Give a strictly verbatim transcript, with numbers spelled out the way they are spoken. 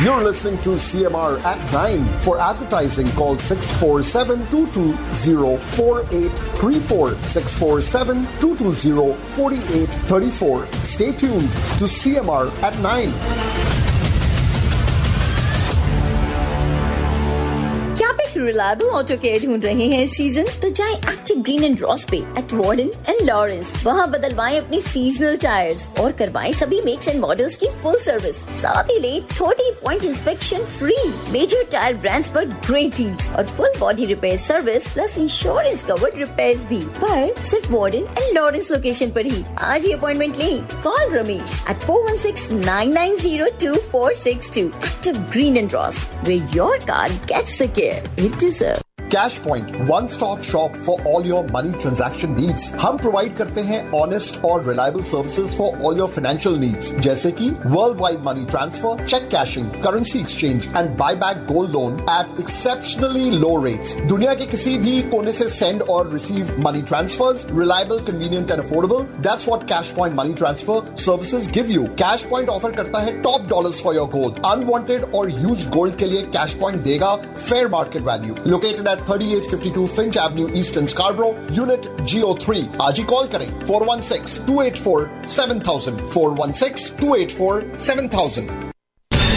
You're listening to C M R at nine. For advertising, call six four seven, two two zero, four eight three four, six four seven, two two zero, four eight three four. Stay tuned to C M R at nine. Reliable auto care ढूंढ रहे हैं season तो जाएं active green and Ross पे eight warden and Lawrence. वहां बदलवाएं अपनी seasonal tyres और करवाएं सभी मेक्स एंड मॉडल्स की फुल सर्विस। साथ ही ले तीस point inspection free, major tyre brands पर ग्रेट डील्स और full body repair service plus insurance covered repairs भी, पर सिर्फ वार्डन एंड लॉरेंस लोकेशन पर ही। आज ही अपॉइंटमेंट लें। Call Ramesh eight four one six nine nine zero to four six to. Active green and Ross, where your car gets the care it deserves. Cashpoint, one-stop shop for all your money transaction needs. हम provide करते हैं honest और reliable services for all your financial needs, जैसे कि worldwide money transfer, check cashing, currency exchange and buyback gold loan at exceptionally low rates. दुनिया के किसी भी कोने से send और receive money transfers, reliable, convenient and affordable. That's what Cashpoint money transfer services give you. Cashpoint offer करता है top dollars for your gold. Unwanted और used gold के लिए Cashpoint देगा fair market value. Located at thirty-eight fifty-two Finch Avenue East in Scarborough, Unit G O three. आज ही call करें four one six, two eight four, seven thousand, four one six, two eight four, seven thousand.